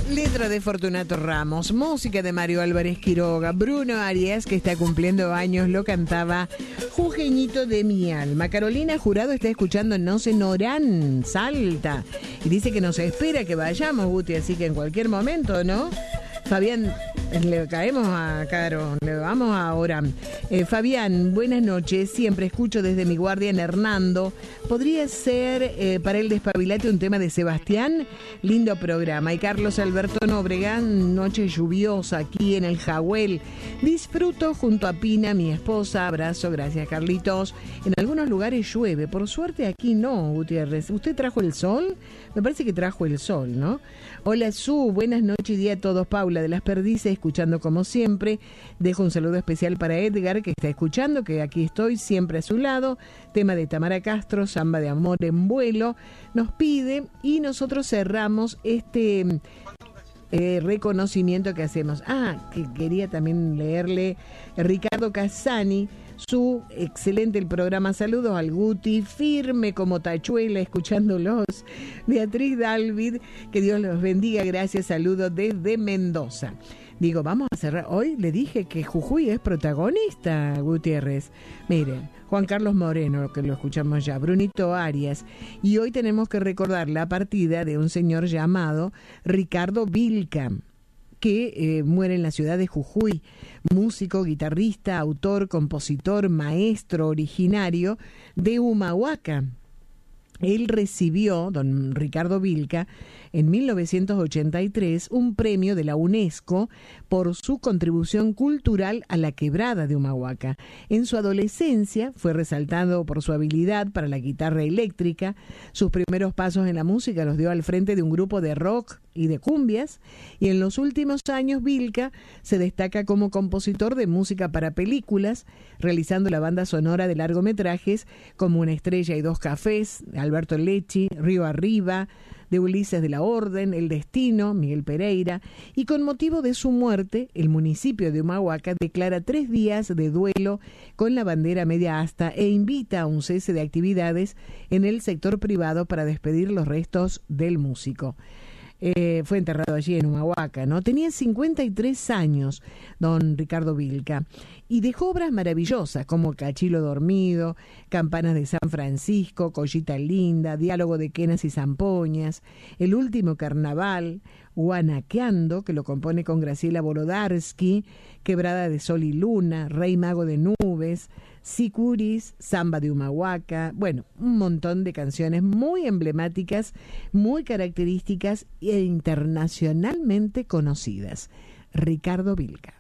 Letra de Fortunato Ramos, música de Mario Álvarez Quiroga, Bruno Arias, que está cumpliendo años, lo cantaba Jujeñito de mi alma. Carolina Jurado está escuchando Nos en Orán, Salta, y dice que nos espera que vayamos, Guti, así que en cualquier momento, ¿no? Fabián, le caemos a Caro, le vamos ahora. Fabián, buenas noches, siempre escucho desde mi guardia en Hernando. ¿Podría ser para el despabilate un tema de Sebastián? Lindo programa. Y Carlos Alberto Nobregan, noche lluviosa aquí en el Jahuel. Disfruto junto a Pina, mi esposa. Abrazo, gracias Carlitos. En algunos lugares llueve, por suerte aquí no, Gutiérrez. ¿Usted trajo el sol? Me parece que trajo el sol, ¿no? Hola Su, buenas noches y día a todos. Paula de las Perdices, escuchando como siempre. Dejo un saludo especial para Edgar, que está escuchando, que aquí estoy siempre a su lado. Tema de Tamara Castro, Samba de Amor en Vuelo, nos pide, y nosotros cerramos este reconocimiento que hacemos. Que quería también leerle Ricardo Casani, su excelente el programa. Saludos al Guti, firme como tachuela, escuchándolos. Beatriz Dalvid, que Dios los bendiga, gracias, saludos desde Mendoza. Digo, vamos a cerrar. Hoy le dije que Jujuy es protagonista, Gutiérrez. Miren, Juan Carlos Moreno, que lo escuchamos ya, Brunito Arias. Y hoy tenemos que recordar la partida de un señor llamado Ricardo Vilca, que muere en la ciudad de Jujuy. Músico, guitarrista, autor, compositor, maestro originario de Humahuaca. Él recibió, don Ricardo Vilca, en 1983 un premio de la UNESCO por su contribución cultural a la quebrada de Humahuaca. En su adolescencia fue resaltado por su habilidad para la guitarra eléctrica. Sus primeros pasos en la música los dio al frente de un grupo de rock y de cumbias, y en los últimos años Vilca se destaca como compositor de música para películas, realizando la banda sonora de largometrajes como Una estrella y dos cafés, Alberto Lecci, Río Arriba, de Ulises de la Orden, El Destino, Miguel Pereira, y con motivo de su muerte, el municipio de Humahuaca declara 3 días de duelo con la bandera media asta e invita a un cese de actividades en el sector privado para despedir los restos del músico. Fue enterrado allí en Humahuaca, ¿no? Tenía 53 años, don Ricardo Vilca, y dejó obras maravillosas como Cachilo Dormido, Campanas de San Francisco, Collita Linda, Diálogo de Quenas y Zampoñas, El Último Carnaval, Guanaqueando, que lo compone con Graciela Borodarsky, Quebrada de Sol y Luna, Rey Mago de Nubes, Sicuris, Samba de Humahuaca, bueno, un montón de canciones muy emblemáticas, muy características e internacionalmente conocidas. Ricardo Vilca.